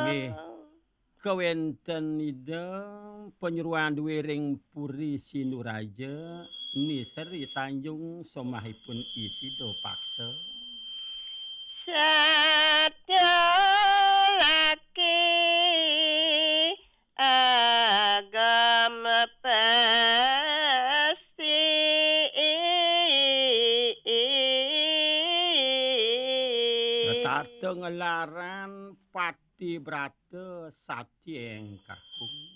Nggih. Kewenten ida penyuruhan duwering Puri Sinuraja Niseri Tanjung somahipun Isido paksa Satyalaki agama pasti Setarta ngelaran Pati Brata Satyeng Kakung